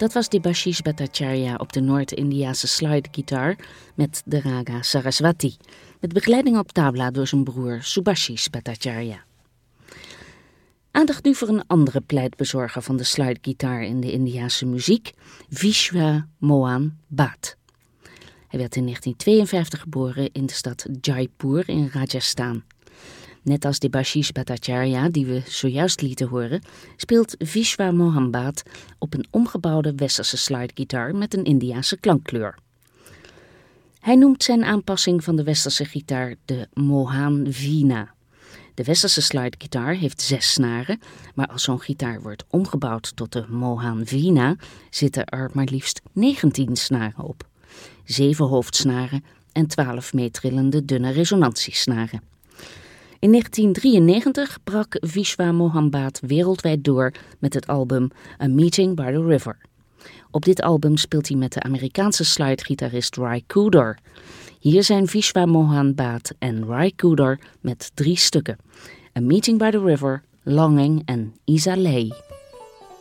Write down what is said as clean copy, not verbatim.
Dat was Debashish Bhattacharya op de Noord-Indiase slide-gitaar met de raga Saraswati, met begeleiding op tabla door zijn broer Subhashish Bhattacharya. Aandacht nu voor een andere pleitbezorger van de slide-gitaar in de Indiase muziek, Vishwa Mohan Bhatt. Hij werd in 1952 geboren in de stad Jaipur in Rajasthan. Net als Debashish Bhattacharya, die we zojuist lieten horen, speelt Vishwa Mohan Bhatt op een omgebouwde westerse slidegitaar met een Indiase klankkleur. Hij noemt zijn aanpassing van de westerse gitaar de Mohan Veena. De westerse slidegitaar heeft 6 snaren, maar als zo'n gitaar wordt omgebouwd tot de Mohan Veena, zitten er maar liefst 19 snaren op. 7 hoofdsnaren en 12 meetrillende dunne resonantiesnaren. In 1993 brak Vishwa Mohan Bhatt wereldwijd door met het album A Meeting by the River. Op dit album speelt hij met de Amerikaanse slide-gitarist Ry Cooder. Hier zijn Vishwa Mohan Bhatt en Ry Cooder met 3 stukken: A Meeting by the River, Longing en Isa Lay.